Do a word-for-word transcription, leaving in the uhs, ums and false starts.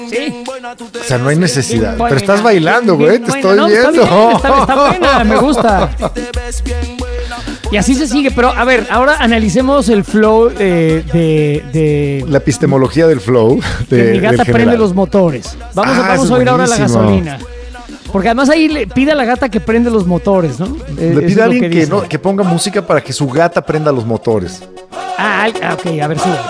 Sí. O sea, no hay necesidad. Bien Pero estás buena, bailando, bien güey. Te buena. estoy No, está viendo. bien, está, está buena, me gusta. Y así se sigue. Pero a ver, ahora analicemos el flow eh, de, de, La epistemología del flow. De, de mi gata del prende general. los motores. Vamos, Ah, a, vamos es a oír ahora la buenísimo. gasolina. Porque además ahí le pide a la gata que prende los motores, ¿no? Eh, Le eso pide es a lo alguien que, dice. no, que ponga música para que su gata prenda los motores. Ah, al- ah, ok, a ver, sube.